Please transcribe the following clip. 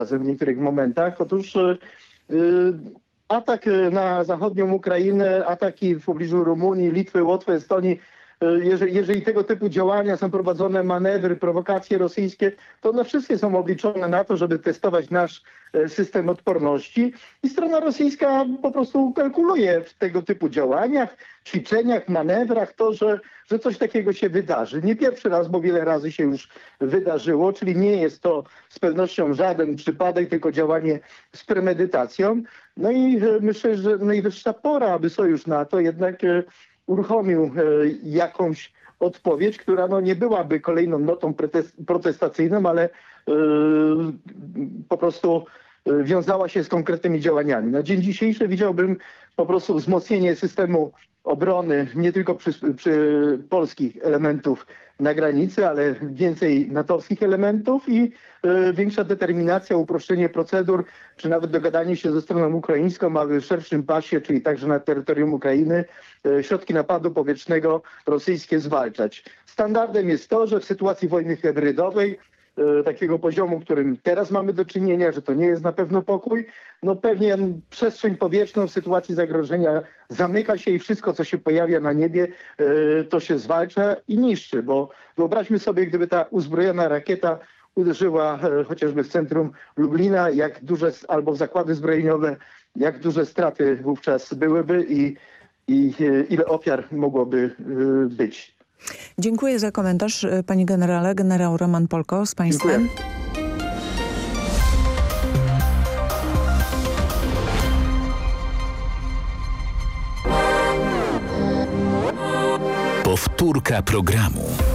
w niektórych momentach. Otóż atak na zachodnią Ukrainę, ataki w pobliżu Rumunii, Litwy, Łotwy, Estonii, jeżeli tego typu działania są prowadzone, manewry, prowokacje rosyjskie, to one wszystkie są obliczone na to, żeby testować nasz system odporności i strona rosyjska po prostu kalkuluje w tego typu działaniach, ćwiczeniach, manewrach to, że coś takiego się wydarzy. Nie pierwszy raz, bo wiele razy się już wydarzyło, czyli nie jest to z pewnością żaden przypadek, tylko działanie z premedytacją. No i myślę, że najwyższa pora, aby sojusz NATO jednak uruchomił jakąś odpowiedź, która no nie byłaby kolejną notą protestacyjną, ale po prostu wiązała się z konkretnymi działaniami. Na dzień dzisiejszy widziałbym po prostu wzmocnienie systemu obrony nie tylko przy polskich elementów na granicy, ale więcej natowskich elementów i większa determinacja, uproszczenie procedur, czy nawet dogadanie się ze stroną ukraińską, aby w szerszym pasie, czyli także na terytorium Ukrainy, środki napadu powietrznego rosyjskie zwalczać. Standardem jest to, że w sytuacji wojny hybrydowej, takiego poziomu, którym teraz mamy do czynienia, że to nie jest na pewno pokój, no pewnie przestrzeń powietrzną w sytuacji zagrożenia zamyka się i wszystko, co się pojawia na niebie, to się zwalcza i niszczy, bo wyobraźmy sobie, gdyby ta uzbrojona rakieta uderzyła chociażby w centrum Lublina, jak duże, albo w zakłady zbrojeniowe, jak duże straty wówczas byłyby i ile ofiar mogłoby być. Dziękuję za komentarz, panie generale. Generał Roman Polko z państwem. Dziękuję. Powtórka programu.